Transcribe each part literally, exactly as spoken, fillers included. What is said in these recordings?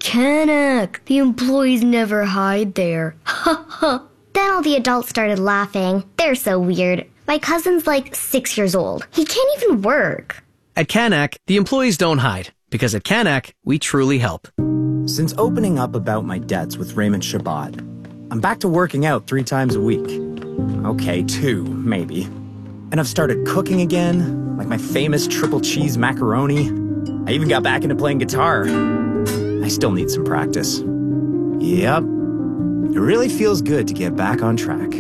Canuck, the employees never hide there. Ha ha. Then all the adults started laughing. They're so weird. My cousin's like six years old. He can't even work. At Canuck, the employees don't hide, because at Canuck, we truly help. Since opening up about my debts with Raymond Shabbat, I'm back to working out three times a week. Okay, two, maybe. And I've started cooking again, like my famous triple cheese macaroni. I even got back into playing guitar. I still need some practice. Yep. It really feels good to get back on track.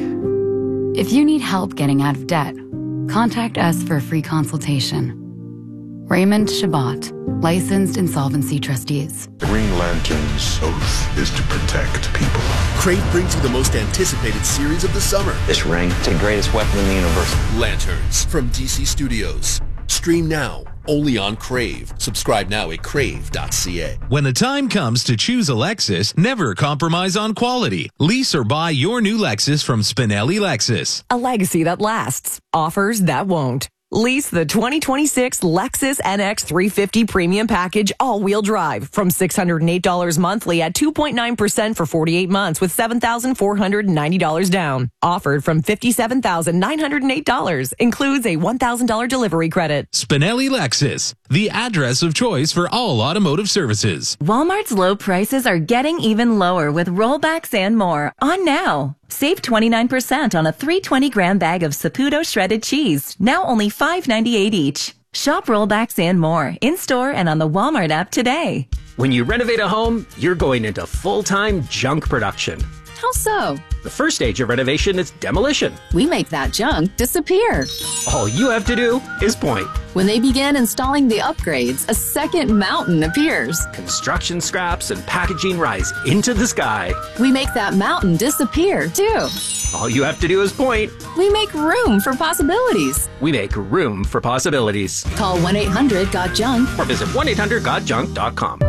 If you need help getting out of debt, contact us for a free consultation. Raymond Shabbat, licensed insolvency trustees. Green Lantern's oath is to protect people. Crave brings you the most anticipated series of the summer. This ring is the greatest weapon in the universe. Lanterns from D C Studios. Stream now, only on Crave. Subscribe now at crave dot c a. When the time comes to choose a Lexus, never compromise on quality. Lease or buy your new Lexus from Spinelli Lexus. A legacy that lasts. Offers that won't. Lease the twenty twenty-six Lexus N X three fifty Premium Package all-wheel drive from six hundred eight dollars monthly at two point nine percent for forty-eight months with seven thousand four hundred ninety dollars down. Offered from fifty-seven thousand nine hundred eight dollars. Includes a one thousand dollars delivery credit. Spinelli Lexus, the address of choice for all automotive services. Walmart's low prices are getting even lower with rollbacks and more on now. Save twenty-nine percent on a three hundred twenty gram bag of Saputo shredded cheese, now only five ninety-eight each. Shop rollbacks and more in-store and on the Walmart app today. When you renovate a home, you're going into full-time junk production. How so? The first stage of renovation is demolition. We make that junk disappear. All you have to do is point. When they begin installing the upgrades, a second mountain appears. Construction scraps and packaging rise into the sky. We make that mountain disappear, too. All you have to do is point. We make room for possibilities. We make room for possibilities. Call one eight hundred got junk or visit one eight hundred got junk dot com.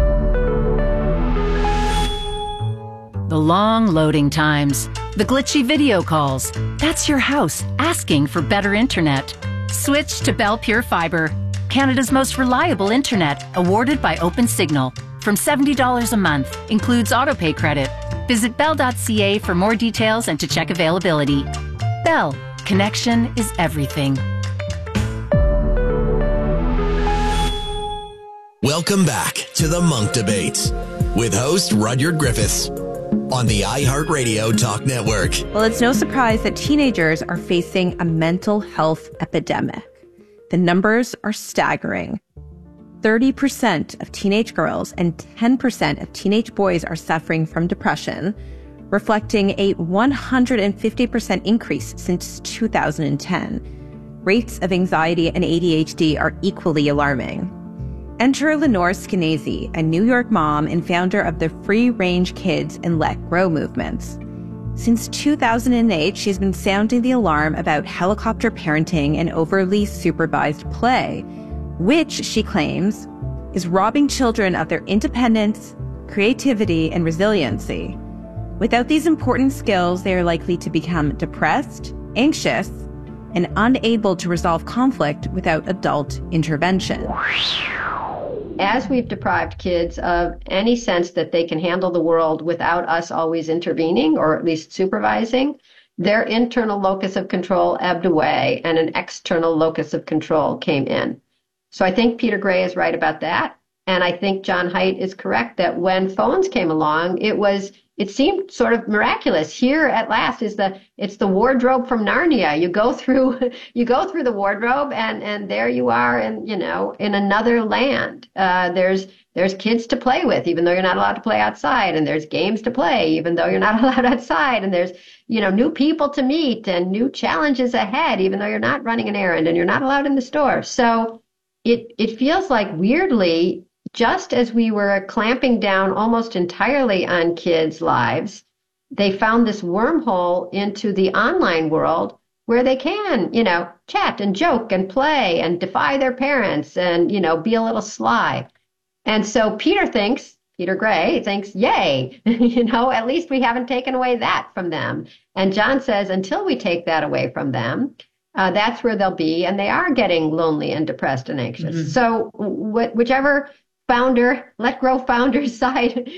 The long loading times, the glitchy video calls. That's your house asking for better internet. Switch to Bell Pure Fiber, Canada's most reliable internet, awarded by OpenSignal. From seventy dollars a month, includes autopay credit. Visit bell dot c a for more details and to check availability. Bell, connection is everything. Welcome back to the Monk Debates with host Rudyard Griffiths on the iHeartRadio Talk Network. Well, it's no surprise that teenagers are facing a mental health epidemic. The numbers are staggering. thirty percent of teenage girls and ten percent of teenage boys are suffering from depression, reflecting a one hundred fifty percent increase since two thousand ten. Rates of anxiety and A D H D are equally alarming. Enter Lenore Skenazy, a New York mom and founder of the Free Range Kids and Let Grow movements. Since two thousand eight, she's been sounding the alarm about helicopter parenting and overly supervised play, which, she claims, is robbing children of their independence, creativity, and resiliency. Without these important skills, they are likely to become depressed, anxious, and unable to resolve conflict without adult intervention. As we've deprived kids of any sense that they can handle the world without us always intervening or at least supervising, their internal locus of control ebbed away and an external locus of control came in. So I think Peter Gray is right about that. And I think John Haidt is correct that when phones came along, it was it seemed sort of miraculous. Here at last is the it's the wardrobe from Narnia. You go through you go through the wardrobe and and there you are in, you know, in another land. Uh, there's there's kids to play with, even though you're not allowed to play outside, and there's games to play, even though you're not allowed outside, and there's, you know, new people to meet and new challenges ahead, even though you're not running an errand and you're not allowed in the store. So it it feels like weirdly, just as we were clamping down almost entirely on kids' lives, they found this wormhole into the online world where they can, you know, chat and joke and play and defy their parents and, you know, be a little sly. And so Peter thinks, Peter Gray thinks, yay, you know, at least we haven't taken away that from them. And John says, until we take that away from them, uh, that's where they'll be. And they are getting lonely and depressed and anxious. Mm-hmm. So wh- whichever founder, Let Grow founder's side